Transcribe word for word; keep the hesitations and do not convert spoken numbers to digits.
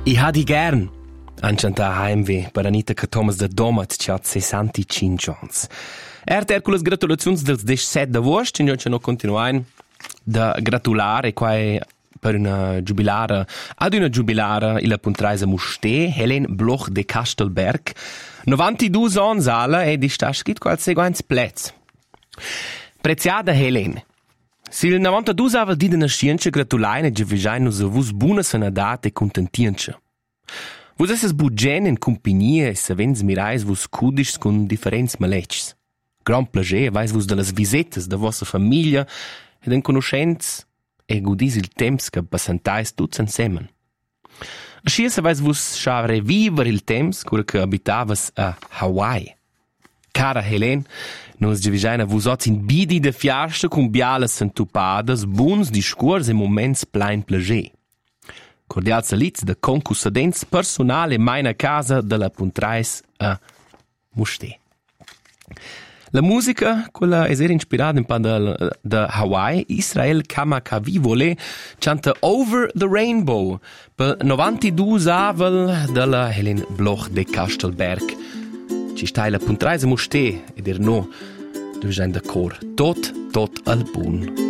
I hadi gern. Ancenta heimweh per Anita che Thomas da Domat c'ha sessantacinque ans. Er ter con las gratulazioni del diciassette d'agosto, e noi ci no continuain da gratulare quai per una giubilare, ad una giubilare il puntraisa Musté, Helen Bloch de Kastelberg, novantadue ans alla e di sta scrit qual seguents plez. Preziada Helen, si il novantadue avel di de nascienza gratulain e giavigiain nos a vus buna sanadate e contentienza. Vus esses bugen in compagnia e savens mirais vus cudis con differents malecs. Grand plager vais vus de las visitas da vostra famiglia ed en conoscenz e gudis il temps che passantais tuts ensemen. Aschi se vais vus scha reviver il temps cura che abitavas a Hawaii. Cara Helen, nos giavigiaina vus oz in bidi de fiasta con bialas santupadas, buns discurs e moments plein plager. Cordial salits de concussadents personal e maina casa de la Puntrais a Musté. La musica, quella è inspirata in da, da Hawaii, Israel Kamakavivole canta Over the Rainbow per novantadue avel della Helen Bloch de Kastelberg. Ci sta la Puntrais a Musté ed er no, du sein da cor tot, tot al bun.